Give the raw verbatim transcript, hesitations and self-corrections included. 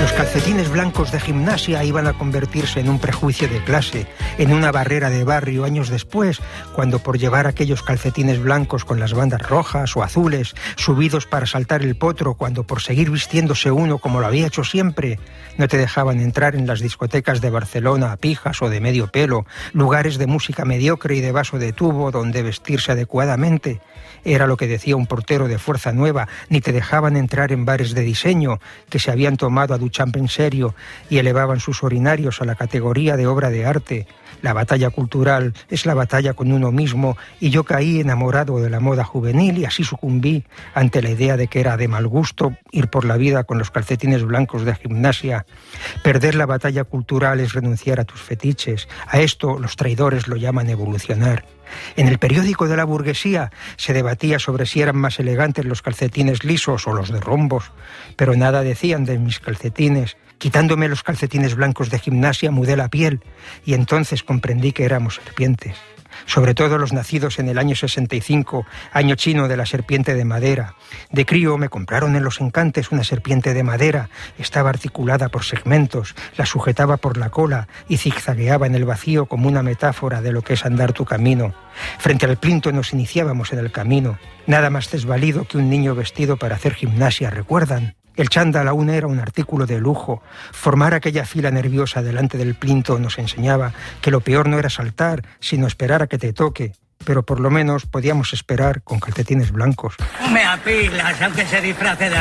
Los calcetines blancos de gimnasia iban a convertirse en un prejuicio de clase, en una barrera de barrio años después, cuando por llevar aquellos calcetines blancos con las bandas rojas o azules, subidos para saltar el potro, cuando por seguir vistiéndose uno como lo había hecho siempre, no te dejaban entrar en las discotecas de Barcelona a pijas o de medio pelo, lugares de música mediocre y de vaso de tubo donde vestirse adecuadamente. Era lo que decía un portero de Fuerza Nueva, ni te dejaban entrar en bares de diseño que se habían tomado a Duchamp en serio y elevaban sus orinarios a la categoría de obra de arte. La batalla cultural es la batalla con uno mismo y yo caí enamorado de la moda juvenil y así sucumbí ante la idea de que era de mal gusto ir por la vida con los calcetines blancos de gimnasia. Perder la batalla cultural es renunciar a tus fetiches. A esto los traidores lo llaman evolucionar. En el periódico de la burguesía se debatía sobre si eran más elegantes los calcetines lisos o los de rombos, pero nada decían de mis calcetines. Quitándome los calcetines blancos de gimnasia mudé la piel y entonces comprendí que éramos serpientes. Sobre todo los nacidos en el año sesenta y cinco, año chino de la serpiente de madera. De crío me compraron en Los Encantes una serpiente de madera. Estaba articulada por segmentos, la sujetaba por la cola y zigzagueaba en el vacío como una metáfora de lo que es andar tu camino. Frente al plinto nos iniciábamos en el camino. Nada más desvalido que un niño vestido para hacer gimnasia, ¿recuerdan? El chándal aún era un artículo de lujo. Formar aquella fila nerviosa delante del plinto nos enseñaba que lo peor no era saltar, sino esperar a que te toque. Pero por lo menos podíamos esperar con calcetines blancos. Me apilas, aunque se disfrace de